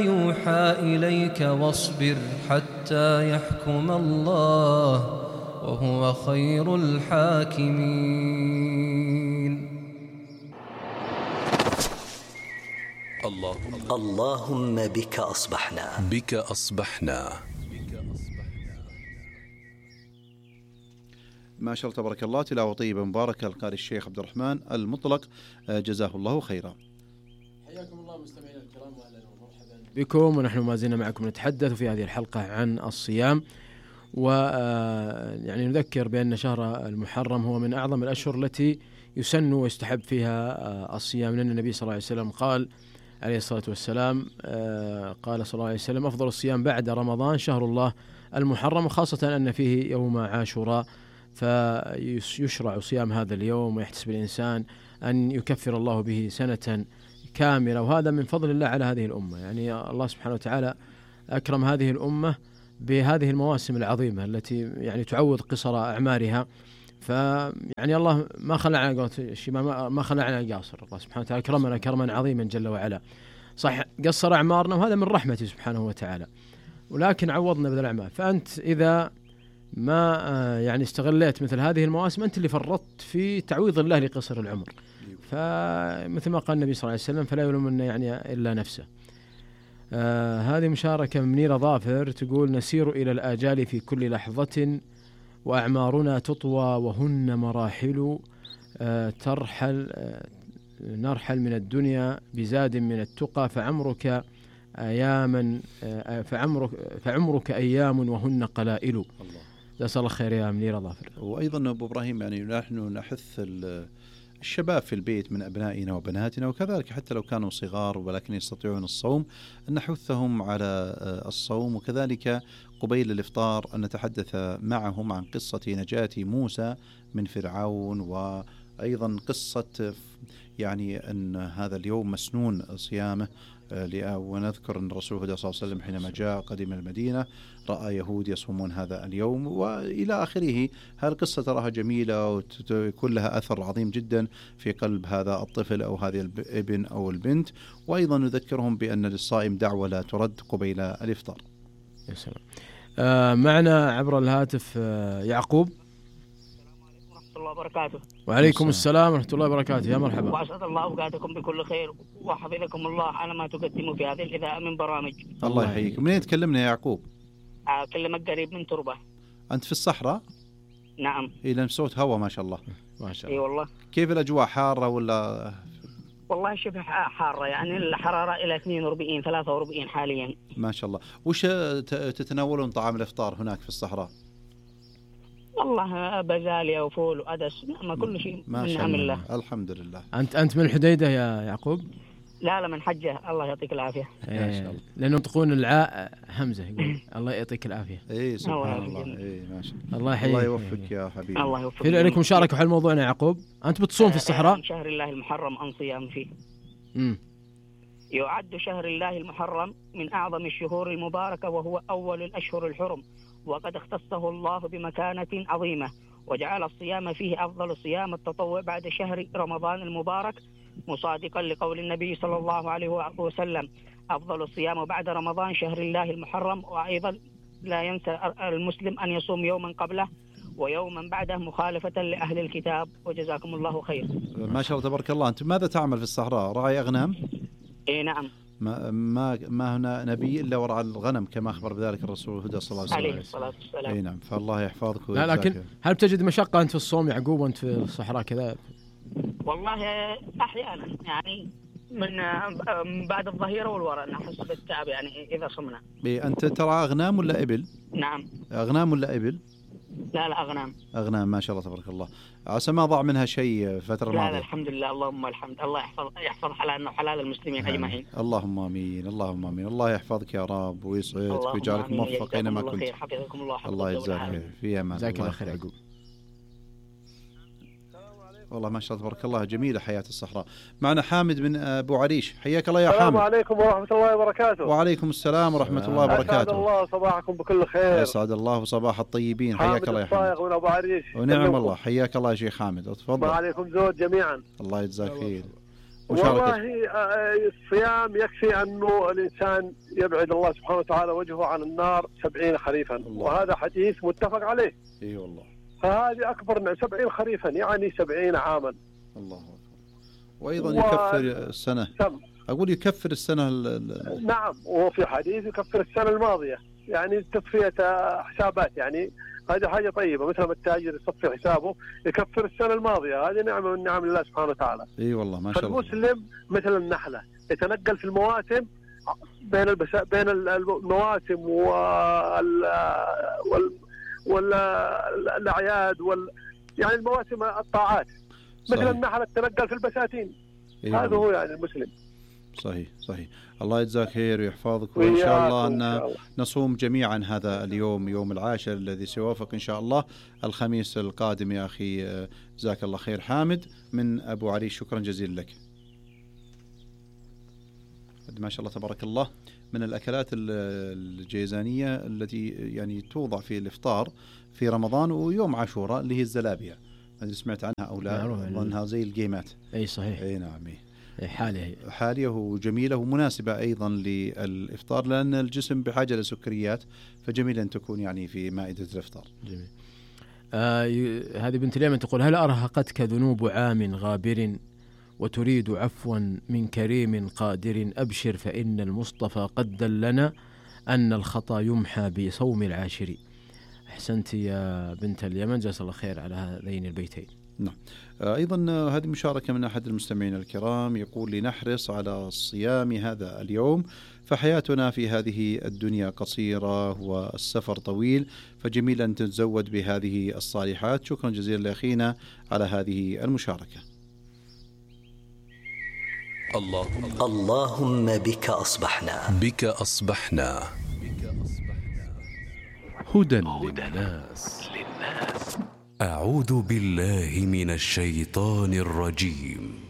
يوحى إليك واصبر حتى يحكم الله وهو خير الحاكمين. اللهم بك أصبحنا. ما شاء الله تبارك الله، تلاوة طيبة مباركة القارئ الشيخ عبد الرحمن المطلق، جزاه الله خيرا. حياكم الله مستمعينا الكرام، واهلا ومرحبا بكم، ونحن ما زلنا معكم نتحدث في هذه الحلقة عن الصيام، ويعني نذكر بأن شهر المحرم هو من أعظم الأشهر التي يسن ويستحب فيها الصيام، لأن النبي صلى الله عليه وسلم قال عليه الصلاة والسلام قال صلى الله عليه وسلم: أفضل الصيام بعد رمضان شهر الله المحرم، وخاصة أن فيه يوم عاشوراء، فيشرع صيام هذا اليوم، ويحتسب الإنسان أن يكفر الله به سنة كاملة، وهذا من فضل الله على هذه الأمة. يعني الله سبحانه وتعالى أكرم هذه الأمة بهذه المواسم العظيمة التي يعني تعوض قصر أعمارها، فيعني الله ما خلعنا ما خلعنا قاصر، الله سبحانه وتعالى كرمنا كرما عظيما جل وعلا. صح قصر أعمارنا وهذا من رحمته سبحانه وتعالى، ولكن عوضنا بذل الأعمال. فأنت إذا ما يعني استغليت مثل هذه المواسم، أنت اللي فرطت في تعويض الله لقصر العمر. فمثل ما قال النبي صلى الله عليه وسلم: فلا يلومن يعني إلا نفسه. هذه مشاركة من منيرة ظافر، تقول: نسير إلى الآجال في كل لحظة، وأعمارنا تطوى وهن مراحل، نرحل من الدنيا بزاد من التقى، فعمرك أيام وهن قلائل. جزاك الله خير يا منيرة ظافر. وأيضا أبو إبراهيم، يعني نحن نحث الشباب في البيت من أبنائنا وبناتنا، وكذلك حتى لو كانوا صغار ولكن يستطيعون الصوم، أن نحثهم على الصوم، وكذلك قبيل الإفطار أن نتحدث معهم عن قصة نجاة موسى من فرعون، وأيضا قصة يعني أن هذا اليوم مسنون صيامه، ونذكر أن الرسول صلى الله عليه وسلم حينما جاء قدم المدينة رأى يهود يصومون هذا اليوم وإلى آخره. هالقصة تراها جميلة ويكون لها أثر عظيم جدا في قلب هذا الطفل أو هذه الابن أو البنت. وأيضا نذكرهم بأن للصائم دعوة لا ترد قبيل الإفطار. يا سلام. معنا عبر الهاتف يعقوب. الله وبركاته. وعليكم السلام ورحمة الله وبركاته، يا مرحبا. وأسعد الله أوقاتكم بكل خير، وحفظكم الله على ما تقدموا في هذه الإذاعة من برامج. الله يحييك. منين تكلمنا يا يعقوب؟ أكلمك قريب من تربة. أنت في الصحراء؟ نعم. إذا صوت هوا ما شاء الله. ما شاء الله. إي والله. كيف الأجواء، حارة ولا؟ والله شبه حارة، يعني الحرارة إلى 42 43 حاليا. ما شاء الله. وش تتناولون طعام الإفطار هناك في الصحراء؟ والله بزالية وفول وعدس، ما كل شيء من نعم الله. الحمد لله. أنت من الحديدة يا يعقوب؟ لا من حجة، الله يعطيك العافية. ما شاء الله. لأنه ينطقون العاء همزة، يقول الله يعطيك العافية. سبحان الله. ما شاء الله. الله يحييك. الله يوفقك يا حبيبي. الله يوفقك. في عليكم مشاركة حول موضوعنا يا يعقوب. أنت بتصوم في الصحراء؟ من شهر الله المحرم أن صيام فيه. يعد شهر الله المحرم من أعظم الشهور المباركة، وهو أول الأشهر الحرم، وقد اختصه الله بمكانة عظيمة، وجعل الصيام فيه أفضل صيام التطوع بعد شهر رمضان المبارك، مصادقا لقول النبي صلى الله عليه وسلم: أفضل الصيام بعد رمضان شهر الله المحرم. وأيضا لا ينسى المسلم أن يصوم يوما قبله ويوما بعده مخالفة لأهل الكتاب. وجزاكم الله خير. ما شاء الله تبارك الله. أنت ماذا تعمل في الصحراء؟ راعي أغنام؟ إيه نعم. ما هنا نبي إلا ورعى الغنم، كما أخبر بذلك الرسول صلى الله عليه الصلاة والسلام. نعم. فالله يحفظك. لا لكن هل بتجد مشقة أنت في الصوم يعقوب وأنت في الصحراء كذا؟ والله أحيانا، يعني من بعد الظهيرة والوراء نحس بالتعب يعني إذا صمنا. أنت ترى أغنام ولا إبل؟ نعم. أغنام ولا إبل؟ لا أغنام. أغنام. ما شاء الله تبارك الله. عسى ما ضاع منها شيء فترة الماضية. لا الحمد لله، اللهم الحمد. الله يحفظ حلالنا وحلال المسلمين أجمعين. اللهم آمين. اللهم آمين. الله يحفظك يا رب ويسعدك ويجعلك موفق أينما كنت. حفظكم الله. الله يجزاك خير. في أمان. جزاك الله خير يعقوب. والله ما شاء الله تبارك الله، جميلة حياة الصحراء. معنا حامد من أبو عريش. حياك الله يا حامد. السلام عليكم ورحمة الله وبركاته. وعليكم السلام ورحمة الله وبركاته. أسعد الله صباحكم بكل خير. أسعد الله صباح الطيبين. حياك الله يا حامد. حامد من أبو عريش. ونعم الله. حياك الله يا شيخ حامد. تفضل. ما عليكم زود جميعا. الله يجزاك خير. والله الصيام يكفي أنه الإنسان يبعد الله سبحانه وتعالى وجهه عن النار 70 خريفا الله. وهذا حديث متفق عليه. اي والله. فهذه أكبر 70 خريفا يعني 70 عاما. الله أكبر. وأيضا يكفر السنة. أقول يكفر السنة نعم، وفي حديث يكفر السنة الماضية، يعني تصفية حسابات، يعني هذه حاجة طيبة، مثل ما التاجر يصفي حسابه يكفر السنة الماضية، هذه نعمة من نعم الله سبحانه وتعالى. اي والله ما شاء الله. فالمسلم مثل النحلة يتنقل في المواسم بين المواسم والأعياد يعني المواسم الطاعات، مثل النحلة تتنقل في البساتين. هذا هو يعني المسلم. صحيح. الله يجزاك خير ويحفظك، وإن شاء الله أن نصوم جميعا هذا اليوم، يوم العاشر الذي سيوافق إن شاء الله الخميس القادم. يا أخي جزاك الله خير. حامد من أبو عريش، شكرا جزيلا لك. ما شاء الله تبارك الله، من الأكلات الجيزانية التي يعني توضع في الإفطار في رمضان ويوم عاشوراء اللي هي الزلابية. هذه سمعت عنها أو لا؟ أظنها زي الجيمات. أي صحيح. أي نعم. حالية وجميلة ومناسبة أيضا للإفطار، لأن الجسم بحاجة لسكريات، فجميل أن تكون يعني في مائدة الإفطار. جميل. هذه بنت اليمن تقول: هل أرهقتك ذنوب عام غابر وتريد عفوا من كريم قادر؟ أبشر فإن المصطفى قد دلنا أن الخطا يمحى بصوم العاشر. أحسنت يا بنت اليمن، جزاك الله خير على هذين البيتين. نعم. أيضا هذه مشاركة من أحد المستمعين الكرام، يقول: لنحرص على صيام هذا اليوم، فحياتنا في هذه الدنيا قصيرة والسفر طويل، فجميل أن تتزود بهذه الصالحات. شكرا جزيلا لأخينا على هذه المشاركة. اللهم بك أصبحنا هدى للناس. أعوذ بالله من الشيطان الرجيم.